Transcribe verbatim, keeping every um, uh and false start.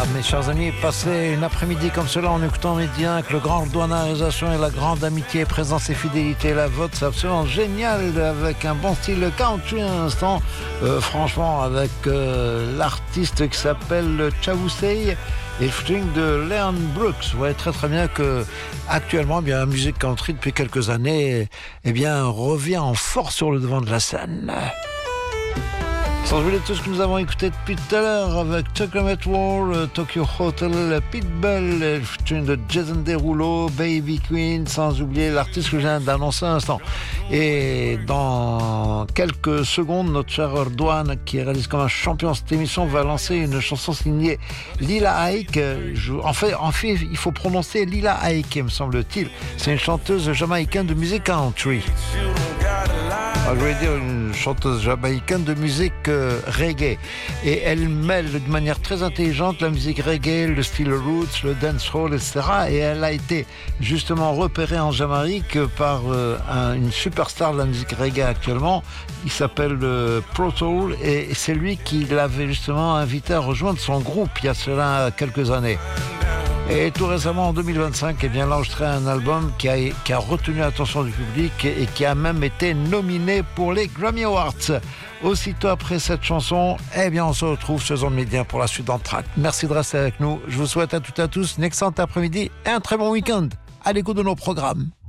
Voilà, mes chers amis, passer une après-midi comme cela en écoutant Médien avec le grand douanarisation et la grande amitié, présence et fidélité, la vôtre, c'est absolument génial, avec un bon style country à l'instant, euh, franchement, avec euh, l'artiste qui s'appelle Chavusey et le featuring de Leon Brooks. Vous voyez très très bien que actuellement, eh bien, la musique country depuis quelques années, eh bien, revient en force sur le devant de la scène. Sans oublier tout ce que nous avons écouté depuis tout à l'heure avec Chocolate War, Tokyo Hotel, Pitbull, le featuring de Jason Derulo, Baby Queen, sans oublier l'artiste que je viens d'annoncer un instant. Et dans quelques secondes, notre cher Erdogan, qui réalise comme un champion cette émission, va lancer une chanson signée Lila Ike. Je, en, fait, en fait, il faut prononcer Lila Ike, me semble-t-il. C'est une chanteuse jamaïcaine de musique country. Ah, je vais dire une chanteuse jamaïcaine de musique euh, reggae. Et elle mêle de manière très intelligente la musique reggae, le style roots, le dancehall, et cetera. Et elle a été justement repérée en Jamaïque par euh, un, une superstar de la musique reggae actuellement. Il s'appelle euh, Pro Soul et c'est lui qui l'avait justement invité à rejoindre son groupe il y a cela quelques années. Et tout récemment, en deux mille vingt-cinq, eh bien, elle a enregistré un album qui a, qui a retenu l'attention du public et, et qui a même été nominé pour les Grammy Awards. Aussitôt après cette chanson, eh bien, on se retrouve sur Zone Média pour la suite d'Entracte. Merci de rester avec nous. Je vous souhaite à toutes et à tous une excellente après-midi et un très bon week-end à l'écoute de nos programmes.